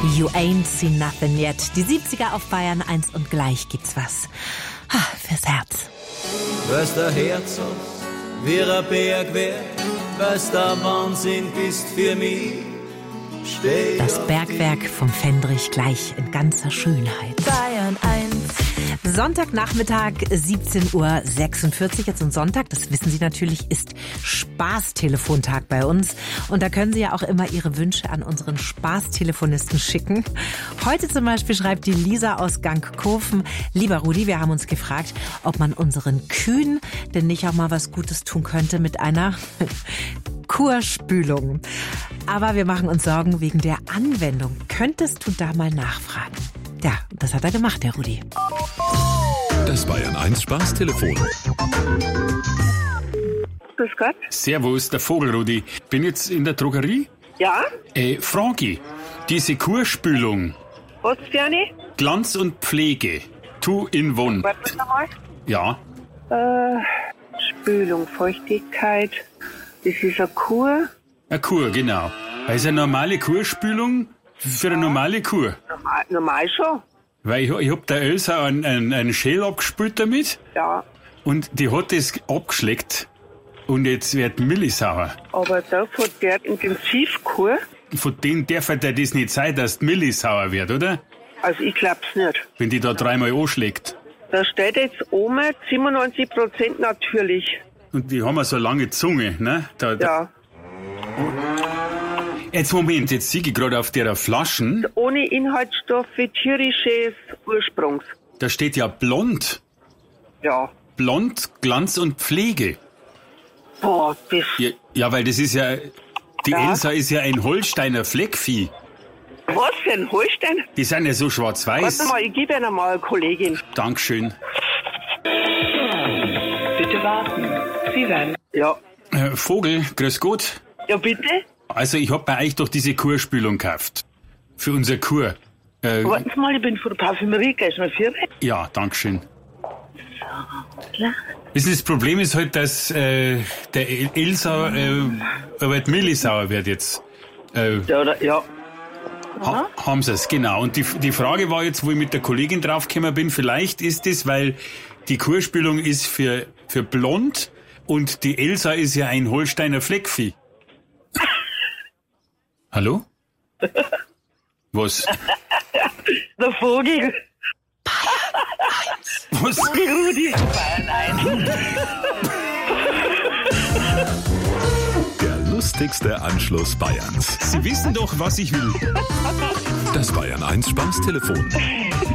You ain't seen nothing yet. Die 70er auf Bayern 1 und gleich gibt's was. Fürs Herz. Was der Herz hat, wie ein Berg wär, was der Wahnsinn bist für mich. Das Bergwerk vom Fendrich gleich in ganzer Schönheit. Bayern 1. Sonntagnachmittag, 17:46 Uhr. Jetzt und Sonntag, das wissen Sie natürlich, ist Spaßtelefontag bei uns. Und da können Sie ja auch immer Ihre Wünsche an unseren Spaßtelefonisten schicken. Heute zum Beispiel schreibt die Lisa aus Gangkofen: Lieber Rudi, wir haben uns gefragt, ob man unseren Kühen denn nicht auch mal was Gutes tun könnte mit einer Kurspülung. Aber wir machen uns Sorgen wegen der Anwendung. Könntest du da mal nachfragen? Ja, das hat er gemacht, der Rudi. Das Bayern 1 Spaßtelefon. Grüß Gott. Servus, der Vogelrudi. Bin jetzt in der Drogerie? Ja? Frage. Diese Kurspülung. Was für eine? Glanz und Pflege. Two-in-One. Warte mal. Ja. Spülung, Feuchtigkeit. Das ist eine Kur. Eine Kur, genau. Also eine normale Kurspülung für eine normale Kur. Normal schon. Weil ich hab der Elsa einen Schäl abgespült damit Ja. und die hat das abgeschleckt und jetzt wird Milli sauer. Aber da von der Intensivkur, Von denen darf der das nicht sein, dass die Milli sauer wird, oder? also ich glaub's nicht. Wenn die da dreimal anschlägt. Da steht jetzt oben 97% natürlich. Und die haben ja so lange Zunge, ne? Ja. Jetzt Moment, jetzt sehe ich gerade auf der Flaschen, Ohne Inhaltsstoffe tierisches Ursprungs. da steht ja blond. Ja. Blond, Glanz und Pflege. Boah, das. Ja, weil das ist ja, die Ja. Elsa ist ja ein Holsteiner Fleckvieh. Was für ein Holstein? Die sind ja so schwarz-weiß. Warte mal, ich gebe Ihnen mal eine Kollegin. Dankeschön. Bitte warten. Sie werden. Ja. Vogel, grüß Gott. Ja, bitte? Also ich hab bei euch doch diese Kurspülung gekauft. Für unser Kur. Warten Sie mal, ich bin von der Parfümerie, gleich mal 4. Ja, Dankeschön. Wissen Sie, das Problem ist halt, dass der Elsa aber die Milli sauer wird jetzt. Ja. Haben sie es, genau. Und die Frage war jetzt, wo ich mit der Kollegin draufgekommen bin, vielleicht ist es, weil die Kurspülung ist für blond und die Elsa ist ja ein Holsteiner Fleckvieh. Hallo? Was? Der Vogel. Was? Rudi. Der lustigste Anschluss Bayerns. Sie wissen doch, was ich will. Das Bayern 1 Spaßtelefon.